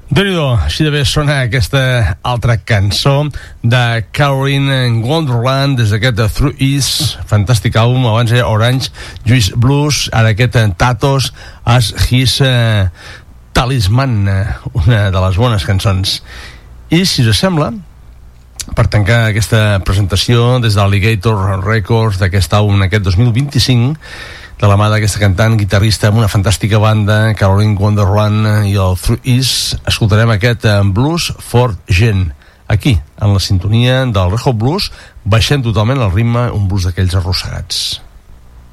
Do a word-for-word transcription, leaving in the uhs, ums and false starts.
Déu-n'hi-do, així de bé sona aquesta altra cançó de Caroline Wonderland des d'aquest Through Is, fantàstic àlbum. Abans era Orange Juice Blues, ara aquest Tatos as His uh, Talisman, una de les bones cançons. I si us sembla, per tancar aquesta presentació des d'Alligator Records d'aquest àlbum aquest dos mil vint-i-cinc, de la mà d'aquesta cantant, guitarrista amb una fantàstica banda, Caroline Wonderland i el Through Is, escoltarem aquest Blues for Gent, aquí, en la sintonia del Red Hot Blues, baixant totalment el ritme, un blues d'aquells arrossegats.